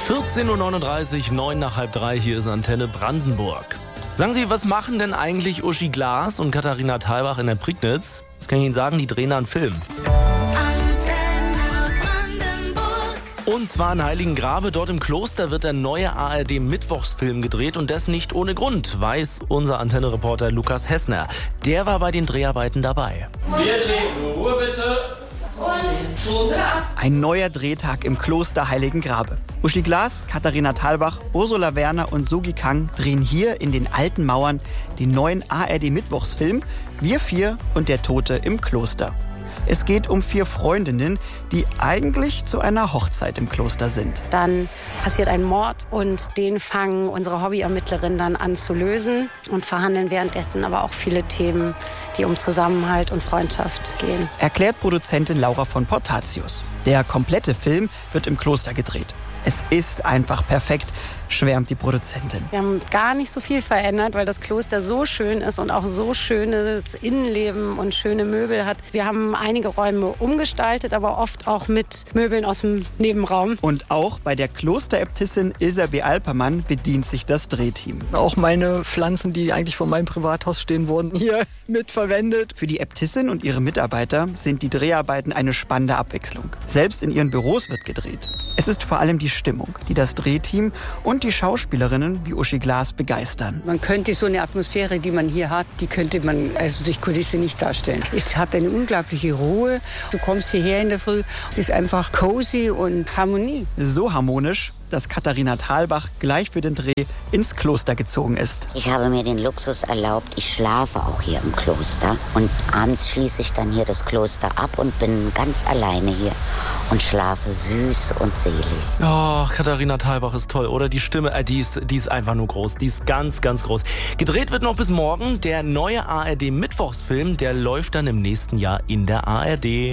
14.39 Uhr, 9 nach halb 3, hier ist Antenne Brandenburg. Sagen Sie, was machen denn eigentlich Uschi Glas und Katharina Thalbach in der Prignitz? Das kann ich Ihnen sagen, die drehen da einen Film. Und zwar in Heiligengrabe, dort im Kloster wird der neue ARD-Mittwochsfilm gedreht und das nicht ohne Grund, weiß unser Antenne-Reporter Lukas Hessner. Der war bei den Dreharbeiten dabei. Wir drehen, Ruhe bitte. Ein neuer Drehtag im Kloster Heiligengrabe. Uschi Glas, Katharina Thalbach, Ursula Werner und Sugi Kang drehen hier in den alten Mauern den neuen ARD-Mittwochsfilm Wir 4 und der Tote im Kloster. Es geht um 4 Freundinnen, die eigentlich zu einer Hochzeit im Kloster sind. Dann passiert ein Mord und den fangen unsere Hobbyermittlerinnen dann an zu lösen und verhandeln währenddessen aber auch viele Themen, die um Zusammenhalt und Freundschaft gehen. Erklärt Produzentin Laura von Portatius. Der komplette Film wird im Kloster gedreht. Es ist einfach perfekt, schwärmt die Produzentin. Wir haben gar nicht so viel verändert, weil das Kloster so schön ist und auch so schönes Innenleben und schöne Möbel hat. Wir haben einige Räume umgestaltet, aber oft auch mit Möbeln aus dem Nebenraum. Und auch bei der Klosteräbtissin Ilse B. Alpermann bedient sich das Drehteam. Auch meine Pflanzen, die eigentlich vor meinem Privathaus stehen, wurden hier mitverwendet. Für die Äbtissin und ihre Mitarbeiter sind die Dreharbeiten eine spannende Abwechslung. Selbst in ihren Büros wird gedreht. Es ist vor allem die Stimmung, die das Drehteam und die Schauspielerinnen wie Uschi Glas begeistern. Man könnte so eine Atmosphäre, die man hier hat, die könnte man also durch Kulisse nicht darstellen. Es hat eine unglaubliche Ruhe. Du kommst hierher in der Früh, es ist einfach cozy und Harmonie. So harmonisch, dass Katharina Thalbach gleich für den Dreh ins Kloster gezogen ist. Ich habe mir den Luxus erlaubt, ich schlafe auch hier im Kloster. Und abends schließe ich dann hier das Kloster ab und bin ganz alleine hier und schlafe süß und selig. Oh, Katharina Thalbach ist toll, oder? Die Stimme, die ist einfach nur groß. Die ist ganz, ganz groß. Gedreht wird noch bis morgen. Der neue ARD-Mittwochsfilm, der läuft dann im nächsten Jahr in der ARD.